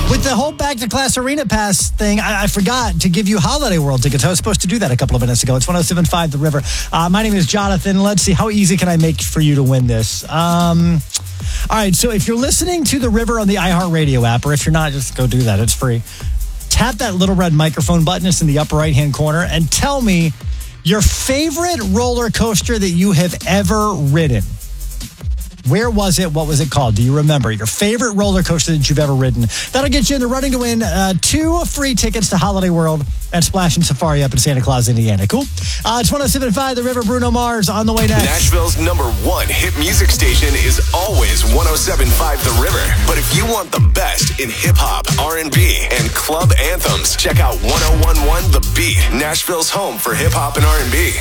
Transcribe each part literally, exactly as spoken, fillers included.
With the whole Back to Class Arena Pass thing, I, I forgot to give you Holiday World tickets. I was supposed to do that a couple of minutes ago. It's one oh seven point five The River. Uh, my name is Jonathan. Let's see, how easy can I make for you to win this? Um, all right, so if you're listening to The River on the iHeartRadio app, or if you're not, just go do that. It's free. Tap that little red microphone button. It's in the upper right-hand corner. And tell me your favorite roller coaster that you have ever ridden. Where was it? What was it called? Do you remember? Your favorite roller coaster that you've ever ridden. That'll get you in the running to win uh, two free tickets to Holiday World at Splash and Safari up in Santa Claus, Indiana. Cool? Uh, it's one oh seven point five The River. Bruno Mars on the way next. Nashville's number one hit music station is always one oh seven point five The River. But if you want the best in hip-hop, R and B, and club anthems, check out one oh one point one The Beat, Nashville's home for hip-hop and R and B.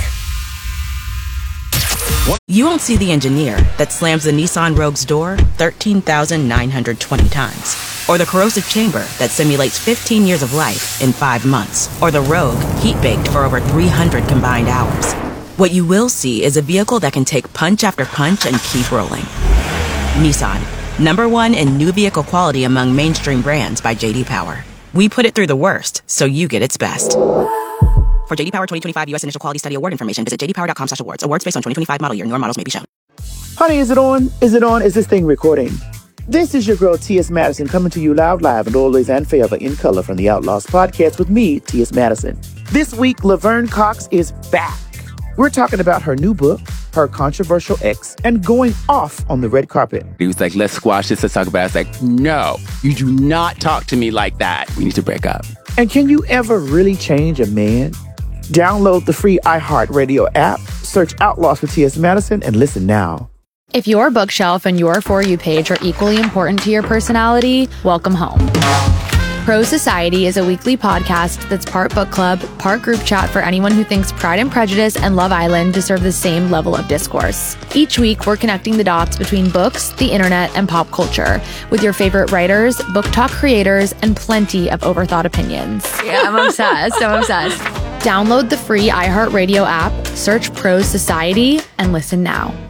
You won't see the engineer that slams the Nissan Rogue's door thirteen thousand nine hundred twenty times. Or the corrosive chamber that simulates fifteen years of life in five months. Or the Rogue heat-baked for over three hundred combined hours. What you will see is a vehicle that can take punch after punch and keep rolling. Nissan, number one in new vehicle quality among mainstream brands by J D Power. We put it through the worst, so you get its best. For J D Power twenty twenty-five U S Initial Quality Study Award information, visit j d power dot com slash awards. Awards based on twenty twenty-five model year. Newer models may be shown. Honey, is it on? Is it on? Is this thing recording? This is your girl, T S. Madison, coming to you loud, live, and always and forever in color from the Outlaws podcast with me, T S. Madison. This week, Laverne Cox is back. We're talking about her new book, her controversial ex, and going off on the red carpet. He was like, let's squash this, let's talk about it. I was like, no, you do not talk to me like that. We need to break up. And can you ever really change a man? Download the free iHeartRadio app, search Outlaws with T S. Madison, and listen now. If your bookshelf and your For You page are equally important to your personality, welcome home. Pro Society is a weekly podcast that's part book club, part group chat for anyone who thinks Pride and Prejudice and Love Island deserve the same level of discourse. Each week, we're connecting the dots between books, the internet, and pop culture with your favorite writers, book talk creators, and plenty of overthought opinions. Yeah, I'm obsessed. I'm obsessed. Download the free iHeartRadio app, search Pro Society, and listen now.